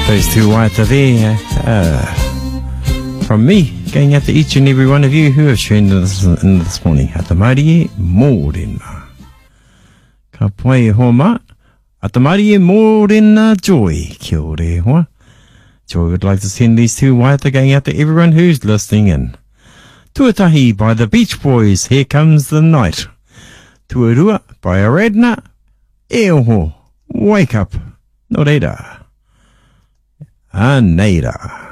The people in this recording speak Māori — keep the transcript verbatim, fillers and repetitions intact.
Those two waiata there, uh, from me, going out to each and every one of you who have tuned in this, in this morning. Ata marie mōrena. Ka pai hoa ma. Ata marie mōrena joy. Kia ore hoa. Joy would like to send these two waiata going out to everyone who's listening in. Tuatahi by the Beach Boys, Here Comes the Night. Tuarua by Aradna. E oho, wake up. No reira. A neira.